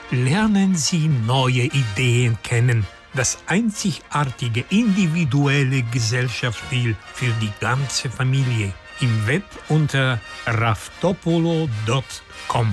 Lernen Sie neue Ideen kennen. Das einzigartige individuelle Gesellschaftsspiel für die ganze Familie. Im Web unter raftopolo.com.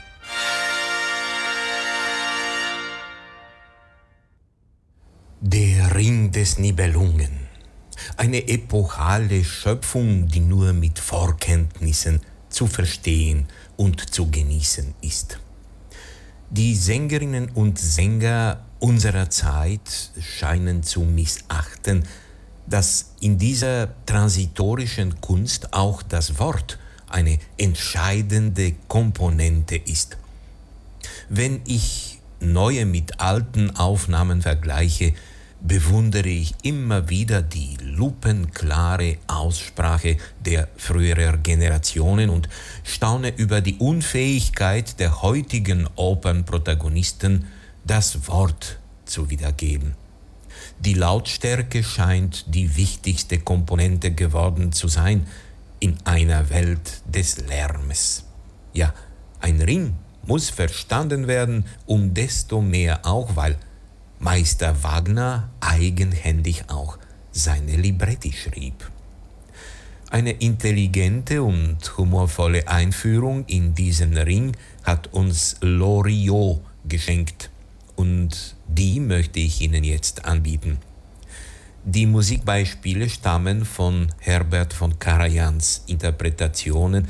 Der Ring des Nibelungen. Eine epochale Schöpfung, die nur mit Vorkenntnissen zu verstehen und zu genießen ist. Die Sängerinnen und Sänger unserer Zeit scheinen zu missachten, dass in dieser transitorischen Kunst auch das Wort eine entscheidende Komponente ist. Wenn ich neue mit alten Aufnahmen vergleiche, bewundere ich immer wieder die lupenklare Aussprache der früheren Generationen und staune über die Unfähigkeit der heutigen Opernprotagonisten, das Wort zu wiedergeben. Die Lautstärke scheint die wichtigste Komponente geworden zu sein in einer Welt des Lärmes. Ja, ein Ring muss verstanden werden, desto mehr auch, weil Meister Wagner eigenhändig auch seine Libretti schrieb. Eine intelligente und humorvolle Einführung in diesen Ring hat uns Loriot geschenkt und die möchte ich Ihnen jetzt anbieten. Die Musikbeispiele stammen von Herbert von Karajans Interpretationen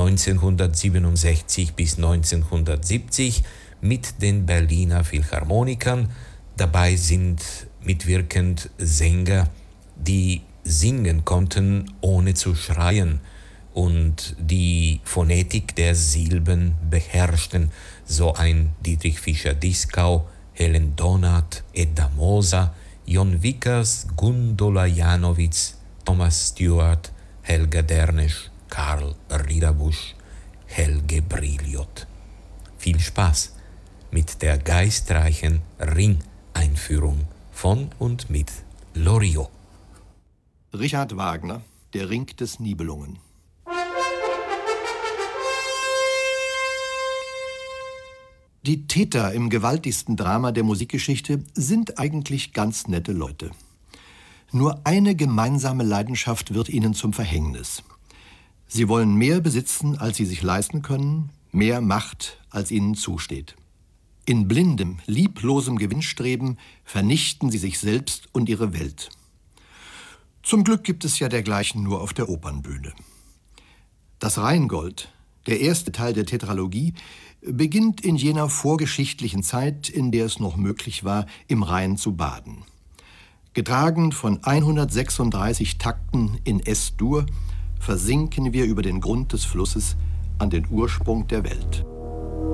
1967 bis 1970 mit den Berliner Philharmonikern. Dabei sind mitwirkend Sänger, die singen konnten, ohne zu schreien und die Phonetik der Silben beherrschten, so ein Dietrich Fischer-Dieskau, Helen Donath, Edda Moser, Jon Vickers, Gundula Janowitz, Thomas Stewart, Helga Dernesch, Karl Riederbusch, Helge Brilliot. Viel Spaß mit der geistreichen Ring-Einführung von und mit Loriot. Richard Wagner, Der Ring des Nibelungen. Die Täter im gewaltigsten Drama der Musikgeschichte sind eigentlich ganz nette Leute. Nur eine gemeinsame Leidenschaft wird ihnen zum Verhängnis. Sie wollen mehr besitzen, als sie sich leisten können, mehr Macht, als ihnen zusteht. In blindem, lieblosem Gewinnstreben vernichten sie sich selbst und ihre Welt. Zum Glück gibt es ja dergleichen nur auf der Opernbühne. Das Rheingold, der erste Teil der Tetralogie, beginnt in jener vorgeschichtlichen Zeit, in der es noch möglich war, im Rhein zu baden. Getragen von 136 Takten in S-Dur versinken wir über den Grund des Flusses an den Ursprung der Welt.